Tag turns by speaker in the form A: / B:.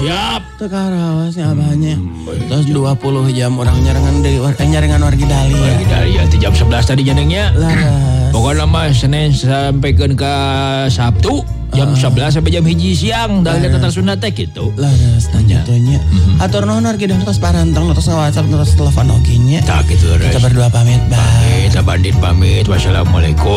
A: Siap.
B: Teu karawasnya abahnya. Terus 20 jam orang nyarengan wargi Dahlia.
A: Wargi Dahlia teh jam 11 tadi jadengnya.
B: Laras.
A: Pokoknya mah Senin sampaikan ke Sabtu jam 11 sampai jam 1 siang Dahlia Tetar Sunda teh gitu.
B: Laras tanya tuhnya. Atur nuhun wargi Dahlia terus parantang terus nge-WhatsApp terus telepon oge nya.
A: Tak gitu.
B: Kita berdua pamit, bye.
A: Pamit, Bandit pamit. Wassalamualaikum.